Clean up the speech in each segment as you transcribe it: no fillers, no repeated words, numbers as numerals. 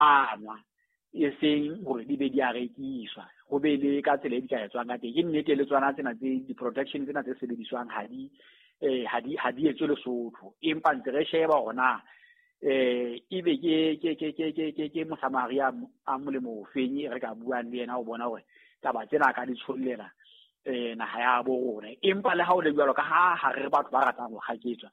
anwa e seng gore di be di a rekiswa go be le ka tsela e di ka etswang ka teng ke nnete le tswana tsena tse di-protection tsena tse sebediswang ha di etswe Lesotho empa ntse re sheba gona e be ke mosamari a molemo ofeng re ka buang le yena o bona gore taba tsena ka di tshollela naha ya bo rona empa le ha o le jalo ka ha re batho ba ratang go gaketswa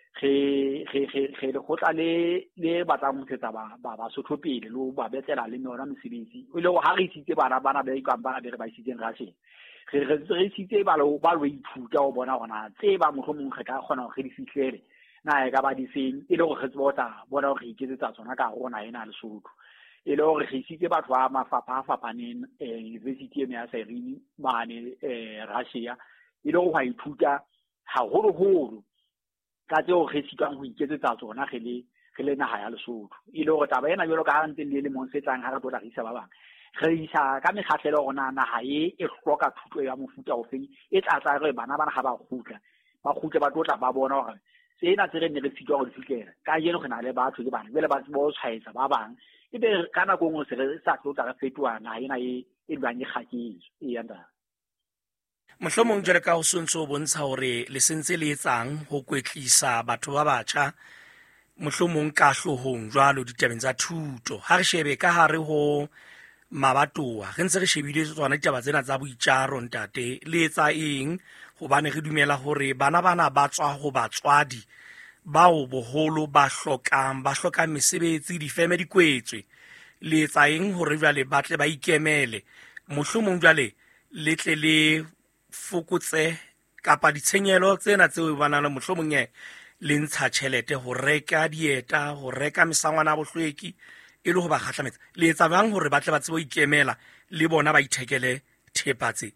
re lekgotla le batlang mosetsa ba Sotho pele le ba betlela le yona mesebetsi e le go ha re isitse bana ba ikang bana be re ba isitseng Russia re isitse ba lo ithuta o bona gona tseba mohlomong re ka kgona go re di fihlele na e ka ba di feng e le go re tsebotsa bona go re iketsetsa tsona ka rona ena le Lesotho e le gore re isitse batho ba mafapha a fapaneng university ya Serini bane Russia e le go ga ithuta haholo ka tseo re sitwang go iketsetsa tsona ge le naha ya Lesotho e le gore taba ena jalo ka ntse le mong setlang ha re tla isa ba bang re isa ka mekgatlelo gona naha e hloka thuto ya mofuta o feng e tla re bana ga ba khutla ba tlotla ba bona gore tsena tse re ne re sitwa go di fitlhela ka jeno go na le batho ke bana bele ba tsebo tshwaetsa ba bang e be kana go ngwe se re sa tlotla re fetwa naha ena e lwang e gaketso e yanda mohlomong jere ka ho sontso bontsha hore le sentse le etsang ho kwetlisa batho ba batjha mohlomong ka hlohong jwalo ditabeng tsa thuto ha re shebe ka hare ho mabatoa re ntse re shebile tsona ditaba tsena tsa boitjaro ntate le etsa eng hobane re dumela hore bana ba tswa ho batswadi bao boholo ba hlokang mesebetsi difeme di kwetswe le etsa eng hore jwale batle ba ikemele mohlomong jwale le tle le fokotse kapa ditshenyelo tsena tseo ba nang le mohlomong le ntsha tjhelete ho reka dieta ho reka mesangwana bohlweki e le go ba kgatlametsa le etsa bang hore batle ba tsebo ikemela le bona ba ithekele thepatse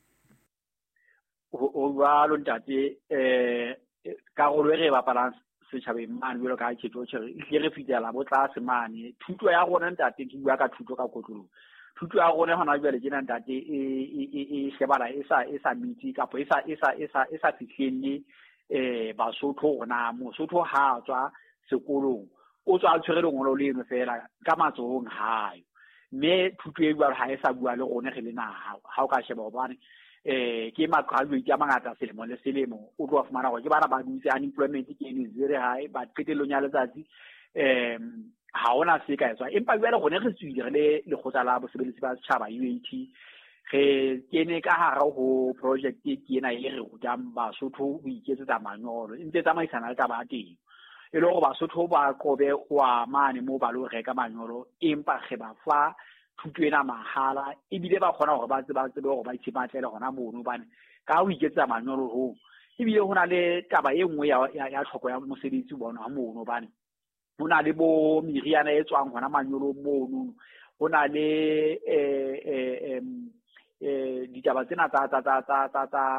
o jwalo ntate karolo e re bapalang setjhabeng mane jwalo ka tshetotshe e re fitela bo tlase mane thuto ya rona ntate ke bua ka thuto ka kotlolo thuto ya rona hona jwale ke ntate e shebala e sa mitsi kapo e sa fihlelle Basotho gona Mosotho ha tswa sekolong o tswa tshwere lengolo leno fela ka matsohong hayo mme thuto e bua ha e sa bua le rona ge le naha ha o ka sheba hobane ke ma-graduate a mangata selemo le selemo o tlo fumana gore ke bana ba dutse unemployment ke ene very high ba qetellong ya letsatsi ha ona se ka etswa empa jwale gone re tswile re le lekgotla la bosebeletsi ba setjhaba UAT ge kene ka hara ho project ke ena e re rutang Basotho ho iketsetsa manyolo ntse tsamaisana le taba teng e le go Basotho ba qobe go amane mo ba lo reka manyolo empa ge ba fa thuto ena mahala ebile ba kgona gore ba tsebe gore ba itshimatlele gona mono bane ka ho iketsetsa manyolo ho ebile hona le taba e nngwe ya tlhoko ya mosebetsi bona mono bane hona le bo meriana e tswang gona manyolo mono hona le ditaba tsena tsa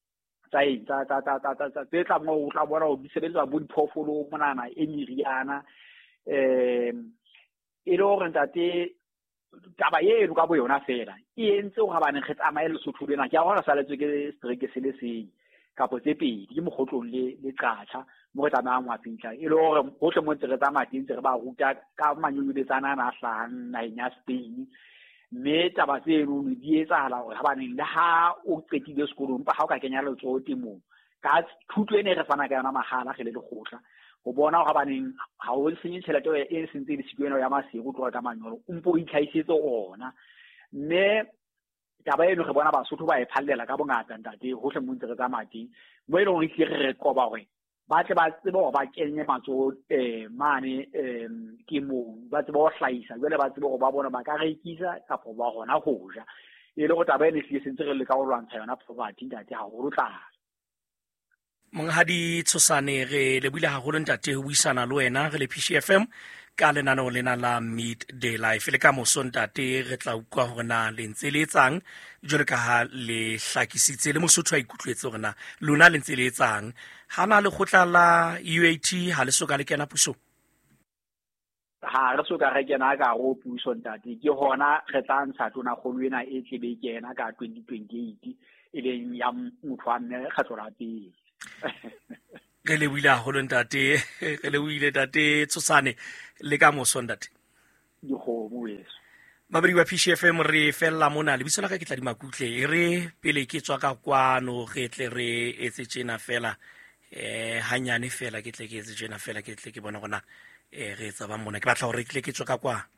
tla mo tla bona o di sebetsa bo diphoofolo monana e meriana e le gore ntate taba eno ka bo yona fela e entse go bana ge tsamaye Lesotho lena ke a gore saletswe ke strike se le seng kapo tse pedi ke mogotlong le qatsha mo re tsamayang wa fitla e le gore go tle mo ntse re tsamaya teng re ba ruta ka manyolo le tsana na hlahang naheng ya Spain mme taba tseno di etsahala gore ha baneng le ha o qetile sekolong pa ha o ka kenya letsoho temong ka thuto ene re fana ka yona mahala ge le lekgotla go bona gore baneng ha o senye tšhelete e sentse le sikueno ya masego tloga ka manyolo o mpo o itlhaisetse ona mme taba eno re bona Basotho ba e phallela ka bongata ntate hohle mo ntse re tsamaya teng mo e leng gore re qoba gore ba tle ba tsebe gore ba kenye matsoho mane ke mo ba tsebe go hlahisa jwale ba tsebe gore ba bona ba ka rekisa kapo ba gona go ja e le go taba ene se sentse re le ka go lwantsha yona poverty ntate ha go tlala monghadi Tshosane re le buile haholo ntate ho buisana le wena re le PCFM ka lenaneo lena la Midday Life le ka moso ntate re tla utlwa hore na le ntse le etsang jwale ka ha le hlakisitse le Mosotho a ikutlwetse hore na lona le ntse le etsang hana le khotla la UAT ha le soka le kena puso ha re soka re kena ka go puso ntate ke hona re tla ntsha tona go lwena e tlebe kena ka 2028 e leng ya motho a mme khatlola pele re le buile haholo ntate re le buile ntate Tshosane le ka moso ntate dikgomo weso. Mamedi wa PCFM re fella mona lebitso la ka ke tla di makutle e re pele ke tswa ka kwano ge tle re etse tsena fela hanyane fela ke tle ke etse tsena fela ke tle ke bona gona re etsa ba mona ke batla gore ke tswa ka kwa.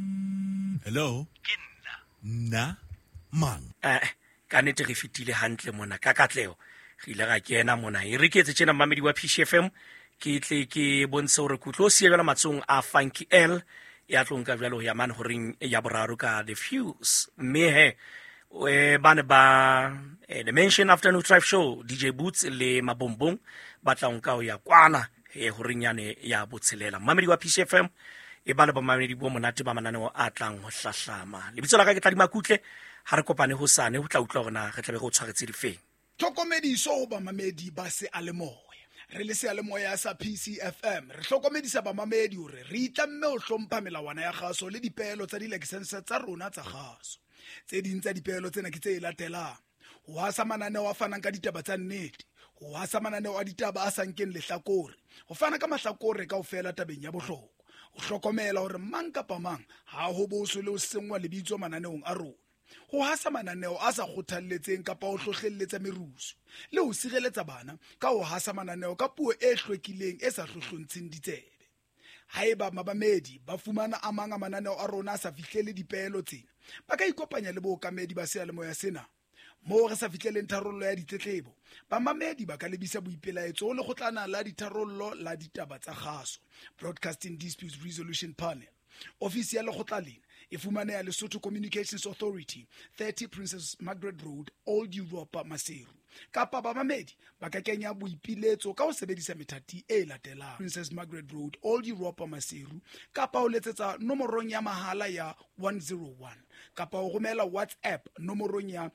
Hello ke nna mang ka nete re fitile hantle mona ka katleo re ile ga kena mona e re ke etse tsena Mamedi wa PCFM ke tle ke bontshe gore kutlo siebela matsong a Funky L ya tlonka jalo ya man horeng ya boraro ka The Fuse mme bane ba the Mention Afternoon Drive Show DJ Boots le Mabombong ba tla nka ya kwana horeng yane ya botshelela Mamedi wa PCFM e bana ba mamedi bo monate ba mananeo a tlang ho hlahlama lebitso la ka ke tla di makutle ha re kopane ho sane ho tla utlwa gona re tlabe go tshwaretse difeng tlhokomediso ba mamedi ba se a le moya re le se a le moya sa PCFM re hlokomedisa ba mamedi hore re itlamme ho hlompha melawana ya kgaso le dipeelo tsa di-license tsa rona tsa kgaso tse ding tsa dipeelo tsena ke tse latelang ho hasa mananeo a fanang ka ditaba tsa nnete ho hasa mananeo a ditaba a sankeng lehlakore ho fana ka mahlakore kaofela tabeng ya bohlokwa ho hlokomela hore mang kapa mang ha ho boso le ho sengwa lebitso mananeong a rona ho hasa mananeo a sa kgothalletseng kapa ho hlohlelletsa merusu le ho sireletsa bana ka ho hasa mananeo ka puo e hlwekileng e sa hlohlontsheng ditsebe haeba mabamedi ba fumana a mang a mananeo a rona a sa fihlele dipeelo tsena ba ka ikopanya le bookamedi ba seyalemoya sena moo re sa fihleleng tharollo ya ditletlebo bamamedi ba ka lebisa boipelaetso ho lekgotlana la ditharollo la ditaba tsa kgaso Broadcasting Dispute Resolution Panel ofisi ya lekgotla lena e fumaneha Lesotho Communications Authority 30 Princess Margaret Road Old Europa Maseru kapa bamamedi ba ka kenya boipiletso ka ho sebedisa methati e latelang Princess Margaret Road Old Europa Maseru kapa ho letsetsa nomorong ya mahala ya 101 kapa ho romela WhatsApp nomorong ya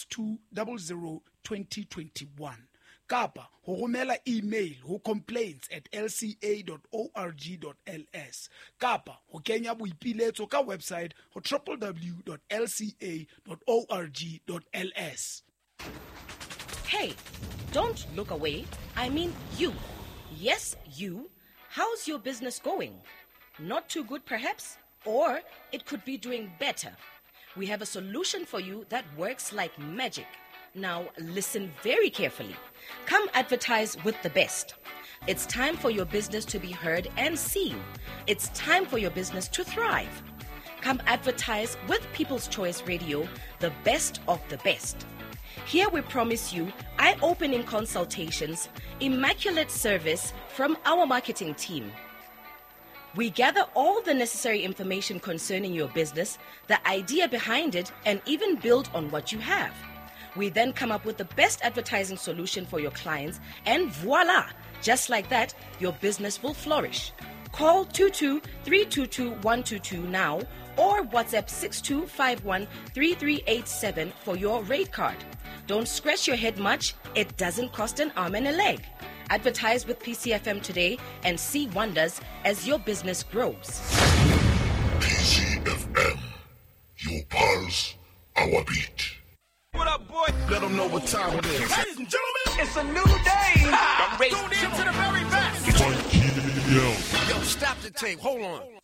62002021 kapa ho romela email ho complaints@lca.org.ls kapa ho kenya boipiletso ka website ho www.lca.org.ls. Hey, don't look away. I mean you. Yes, you. How's your business going? Not too good perhaps? Or it could be doing better. We have a solution for you that works like magic. Now listen very carefully. Come advertise with the best. It's time for your business to be heard and seen. It's time for your business to thrive. Come advertise with People's Choice Radio, the best of the best. Here we promise you eye-opening consultations, immaculate service from our marketing team. We gather all the necessary information concerning your business, the idea behind it, and even build on what you have. We then come up with the best advertising solution for your clients, and voila! Just like that, your business will flourish. Call 22-322-122 now or WhatsApp 6251-3387 for your rate card. Don't scratch your head much. It doesn't cost an arm and a leg. Advertise with PCFM today and see wonders as your business grows. PCFM, your pulse, our beat. What up, boy? Let them know what time it is. Ladies and gentlemen, it's a new day. I'm ready to the very best. Funky L. Yo, stop the tape. Hold on.